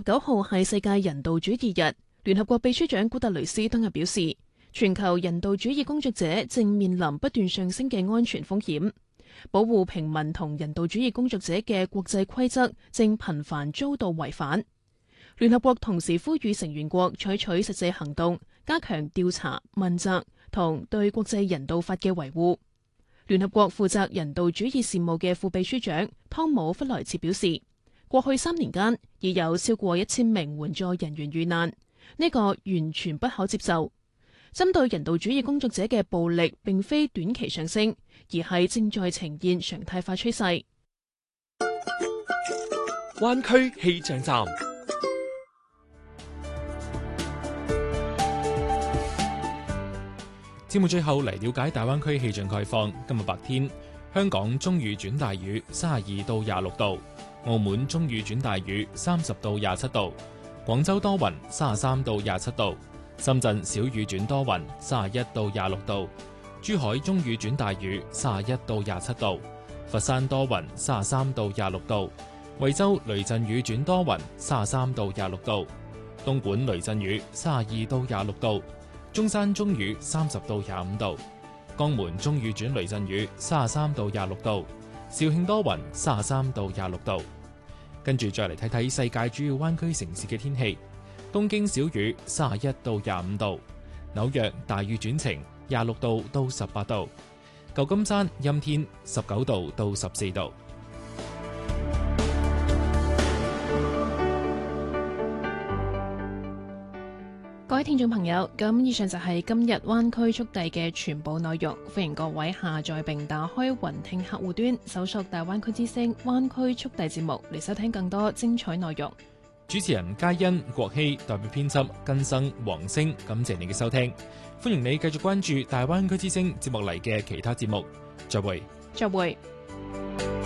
9號係世界人道主義日，聯合國秘書長古特雷斯當日表示，全球人道主義工作者正面臨不斷上升嘅安全風險，保護平民同人道主義工作者嘅國際規則正頻繁遭到違反。聯合國同時呼籲成員國採取實際行動，加強調查、問責同對國際人道法嘅維護。聯合國負責人道主義事務嘅副秘書長湯姆·弗萊茨表示，過去3年間已有超過1000名援助人員遇難，呢個完全不可接受。針對人道主義工作者嘅暴力並非短期上升，而係正在呈現常態化趨勢。 灣區氣象站。節目最後嚟了解大灣區氣象概況。今日白天，香港中雨轉大雨32到26度，澳門中雨轉大雨30到27度，廣州多雲33到27度，深圳小雨轉多雲31到26度，珠海中雨轉大雨31到27度，佛山多雲33到26度，惠州雷陣雨轉多雲33到26度，東莞雷陣雨32到26度，中山中雨30到25度，江門中雨轉雷陣雨33到26度，肇慶多雲33到26度。跟住再嚟睇睇世界主要灣區城市嘅天氣。東京小雨31到25度，紐約大雨轉晴26度到18度，舊金山陰天19度到14度。 各位聽眾朋友，咁以上就係今日灣區速遞嘅全部內容。歡迎各位下載並打開雲聽客戶端，搜索大灣區之聲灣區速遞節目嚟收聽更多精彩內容。 主持人嘉欣、國希代表編輯根生、黃星，感謝你嘅收聽。歡迎你繼續關注大灣區之聲節目嚟嘅其他節目。再會。 再會。